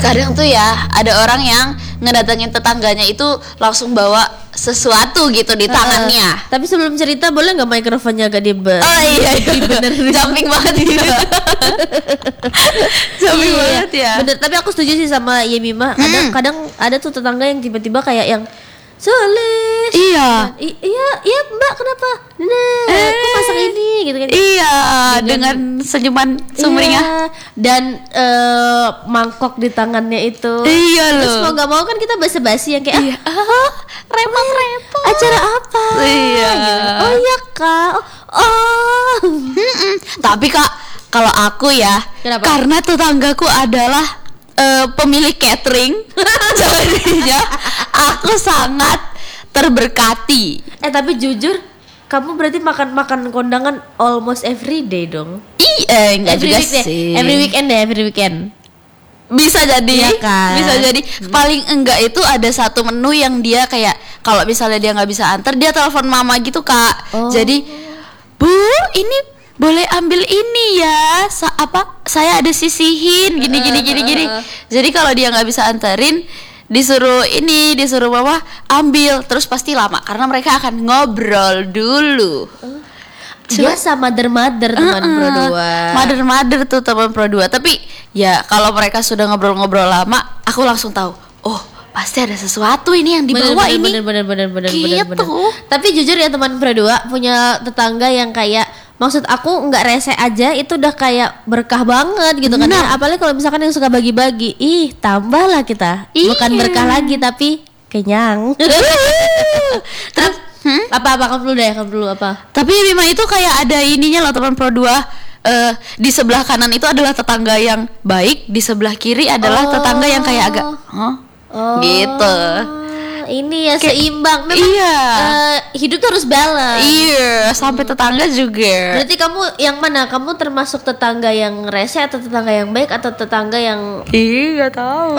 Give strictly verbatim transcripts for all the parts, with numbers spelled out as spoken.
Kadang tuh ya ada orang yang ngedatengin tetangganya itu langsung bawa sesuatu gitu di tangannya. Uh, tapi sebelum cerita boleh nggak mikrofonnya agak dibe- Oh iya, iya. dibenerin? Jumping banget gitu. Jumping Iya, banget ya. Bener, tapi aku setuju sih sama Yemima. Kadang Hmm. kadang ada tuh tetangga yang tiba-tiba kayak yang Sulis. Iya. I- iya, iya Mbak, kenapa? Nah, Eh. aku masak ini gitu kan. Iya, Dengan- dengan senyuman sumringah. Iya, dan eh, mangkok di tangannya itu. Iya Terus loh. mau nggak mau kan kita basa-basi yang kayak Iya. Ah, repot-repot. acara apa? Iya. Gitu. Oh iya kak. Oh. oh. Mm-mm. Tapi Kak, kalau aku ya, Kenapa? karena tetanggaku adalah eh, pemilik catering, jadinya aku sangat terberkati. Eh tapi jujur, kamu berarti makan-makan kondangan almost every day dong. Ih, eh, enggak Every juga weekday. sih. Every weekend deh, every weekend. Bisa jadi, Iya kan? bisa jadi. Paling enggak itu ada satu menu yang dia kayak kalau misalnya dia nggak bisa antar, dia telepon mama gitu Kak. Oh. Jadi, Bu, ini boleh ambil ini ya, Sa- apa? Saya ada sisihin, gini gini gini gini. Jadi kalau dia nggak bisa anterin, disuruh ini, disuruh mama ambil, terus pasti lama karena mereka akan ngobrol dulu. Dia sama mother-mother teman Uh-uh. Pro dua. Mother-mother tuh teman Pro dua. Tapi ya kalau mereka sudah ngobrol-ngobrol lama, aku langsung tahu, oh pasti ada sesuatu ini yang dibawa bener, ini. bener, bener, bener, bener, Gitu. bener, bener. Tapi jujur ya teman Pro dua punya tetangga yang kayak, maksud aku nggak rese aja itu udah kayak berkah banget gitu kan. Nah. Apalagi kalau misalkan yang suka bagi-bagi, ih tambahlah kita. Bukan Iya. berkah lagi tapi kenyang. Terus hmm? apa-apa kamu dulu deh, kamu dulu apa? Tapi Bima itu kayak ada ininya loh teman Pro dua. Eh, di sebelah kanan itu adalah tetangga yang baik, di sebelah kiri adalah Oh. tetangga yang kayak agak, huh? Oh, Gitu. Ini ya Kayak- seimbang. Memang Iya. eh, hidup tuh harus balance. Iya, sampai tetangga juga. Berarti kamu yang mana? Kamu termasuk tetangga yang rese atau tetangga yang baik atau tetangga yang Ih, gak tahu.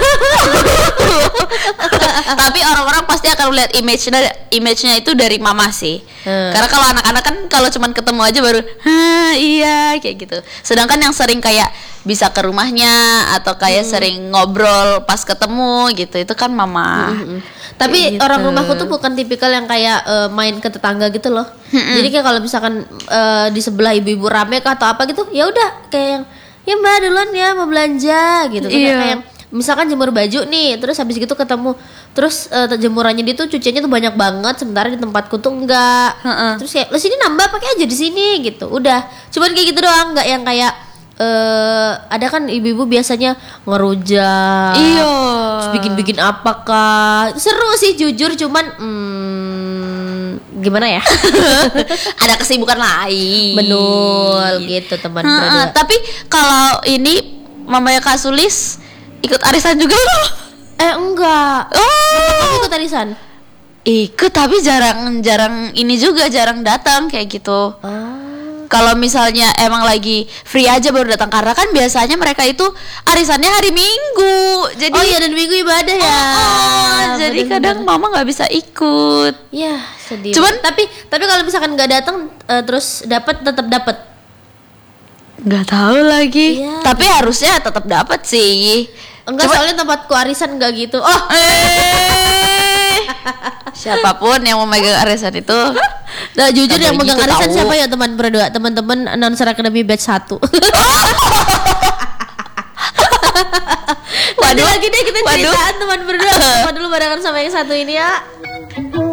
Tapi orang-orang pasti akan lihat image-nya, image-nya itu dari mama sih. Hmm. Karena kalau anak-anak kan kalau cuman ketemu aja baru, "Hah, iya," kayak gitu. Sedangkan yang sering kayak bisa ke rumahnya atau kayak sering ngobrol pas ketemu gitu, itu kan mama. Mm-mm. Tapi Kayak orang gitu. rumahku tuh bukan tipikal yang kayak eh, main ke tetangga gitu loh. Jadi kayak kalau misalkan eh, di sebelah ibu-ibu rame kah atau apa gitu, ya udah kayak yang, ya Mbak duluan ya mau belanja gitu. Kayak, Iya. kayak misalkan jemur baju nih, terus habis gitu ketemu, terus eh, jemurannya dia tuh cuciannya tuh banyak banget, sementara di tempatku tuh enggak. Heeh. Terus kayak, "Lah sini nambah pakai aja di sini" gitu. Udah, cuman kayak gitu doang, nggak yang kayak eh ada kan ibu-ibu biasanya ngerujak. Iya. Terus bikin-bikin apakah seru sih jujur, cuman hmm, gimana ya? Ada kesibukan lain. Benul gitu teman Heeh, berdua. tapi kalau ini mamanya Kak Sulis ikut arisan juga loh. Eh enggak. Oh, Kamu ikut arisan? ikut tapi jarang-jarang ini juga jarang datang kayak gitu. Ah. Kalau misalnya emang lagi free aja baru datang karena kan biasanya mereka itu arisannya hari Minggu. Jadi Oh iya, dan minggu ibadah ya. Oh, oh, jadi Bener-bener. kadang mama nggak bisa ikut. Ya sedih. Cuman- tapi tapi kalau misalkan nggak datang eh, terus dapat tetap dapat. Nggak tahu lagi. Iya. Tapi harusnya tetap dapat sih. Enggak, Cuma- soalnya tempatku arisan enggak gitu. Oh, Eh, siapapun yang memegang arisan itu. nah jujur Nggak yang boleh megang gitu, arisan tahu. siapa ya teman berdua? Teman-teman Announcer Academy batch satu. Waduh, lagi deh kita Waduh. ceritaan teman berdua. Apa dulu barengan sama yang satu ini ya.